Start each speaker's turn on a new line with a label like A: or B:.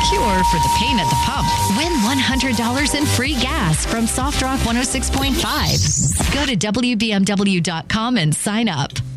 A: cure for the pain at the pump. Win $100 in free gas from Soft Rock 106.5. Go to WBMW.com and sign up.